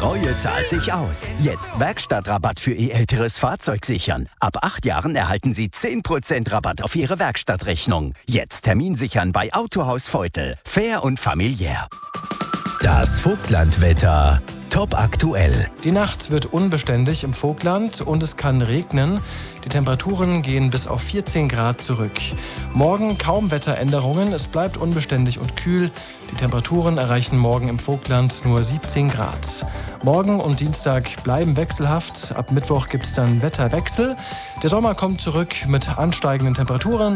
Reue zahlt sich aus. Jetzt Werkstattrabatt für Ihr älteres Fahrzeug sichern. Ab 8 Jahren erhalten Sie 10% Rabatt auf Ihre Werkstattrechnung. Jetzt Termin sichern bei Autohaus Feutel. Fair und familiär. Das Vogtlandwetter. Top aktuell. Die Nacht wird unbeständig im Vogtland und es kann regnen. Die Temperaturen gehen bis auf 14 Grad zurück. Morgen kaum Wetteränderungen, es bleibt unbeständig und kühl. Die Temperaturen erreichen morgen im Vogtland nur 17 Grad. Morgen und Dienstag bleiben wechselhaft. Ab Mittwoch gibt es dann Wetterwechsel. Der Sommer kommt zurück mit ansteigenden Temperaturen.